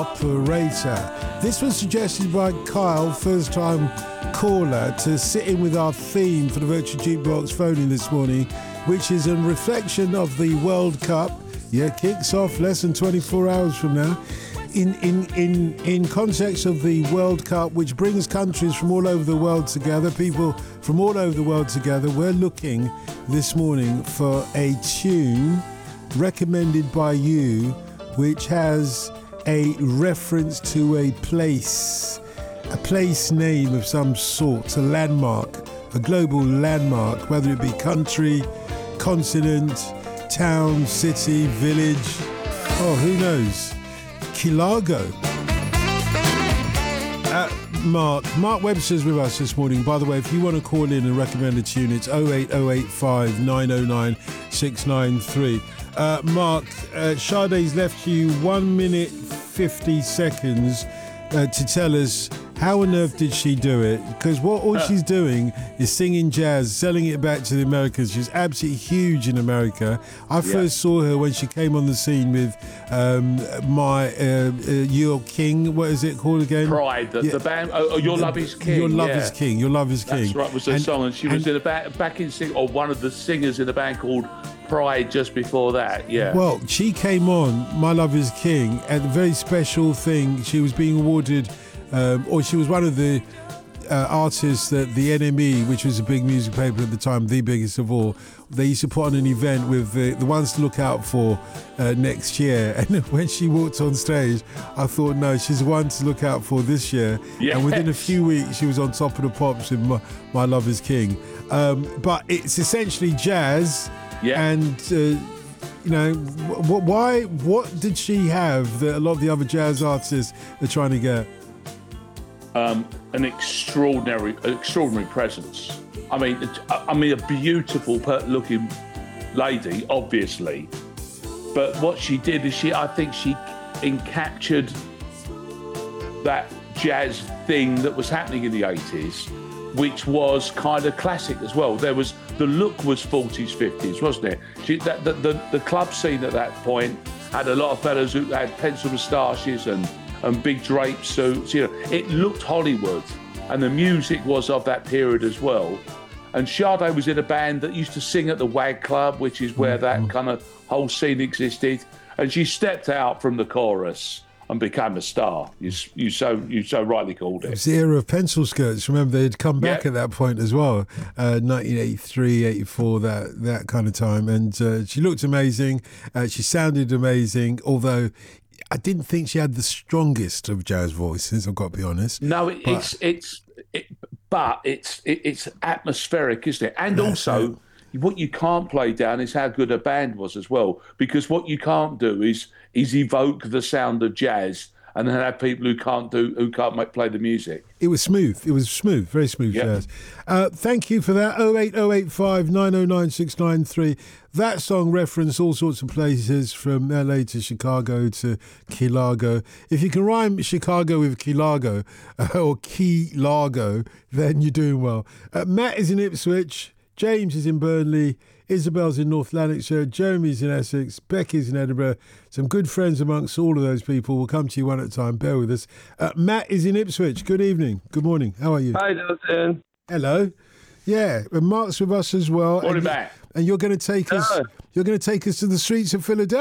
Operator. This was suggested by Kyle, first time caller, to sit in with our theme for the Virtual Jukebox phone-in this morning, which is a reflection of the World Cup. Yeah, kicks off less than 24 hours from now. In context of the World Cup, which brings countries from all over the world together, people from all over the world together, we're looking this morning for a tune recommended by you, which has a reference to a place name of some sort, a landmark, a global landmark, whether it be country, continent, town, city, village, who knows? Kilargo. Mark Webster's with us this morning. By the way, if you want to call in and recommend a tune, it's 08085 909 693. Mark, Sade's left you 1 minute 50 seconds to tell us how on earth did she do it? Because all she's doing is singing jazz, selling it back to the Americans. She's absolutely huge in America. I first saw her when she came on the scene with Your King. What is it called again? Pride, the band. Your Love Is King. Your Love Is King. Your Love Is King. That's right, was her song. And she was in one of the singers in a band called Pride just before that. Yeah. Well, she came on My Love Is King at a very special thing. She was being awarded. Or she was one of the artists that the NME, which was a big music paper at the time, the biggest of all, they used to put on an event with the ones to look out for next year. And when she walked on stage, I thought, no, she's the one to look out for this year. Yes. And within a few weeks, she was on Top of the Pops with My Love Is King. But it's essentially jazz. Yeah. And what did she have that a lot of the other jazz artists are trying to get? An extraordinary presence. I mean, a beautiful looking lady, obviously. But what she did is I think she encaptured that jazz thing that was happening in the 80s, which was kind of classic as well. The look was 40s, 50s, wasn't it? The club scene at that point had a lot of fellas who had pencil moustaches and big drape suits. It looked Hollywood, and the music was of that period as well. And Sade was in a band that used to sing at the Wag Club, which is where that kind of whole scene existed. And she stepped out from the chorus and became a star. You so rightly called it. It was the era of pencil skirts. Remember, they'd come back at that point as well, 1983, 84, that kind of time. And she looked amazing. She sounded amazing, although I didn't think she had the strongest of jazz voices, I've got to be honest. No, it's atmospheric, isn't it? And also, what you can't play down is how good a band was as well, because what you can't do is evoke the sound of jazz and then have people who can't play the music. It was smooth. Very smooth jazz. Thank you for that. 08085 909 693. That song referenced all sorts of places from LA to Chicago to Key Largo. If you can rhyme Chicago with Key Largo or Key Largo, then you're doing well. Matt is in Ipswich. James is in Burnley. Isabel's in North Lanarkshire, Jeremy's in Essex, Becky's in Edinburgh. Some good friends amongst all of those people. We'll come to you one at a time. Bear with us. Matt is in Ipswich. Good evening. Good morning. How are you? Hi, Dalton. Hello. Yeah, and Mark's with us as well. Morning, Matt. And you're going to take us. You're going to take us to the streets of Philadelphia.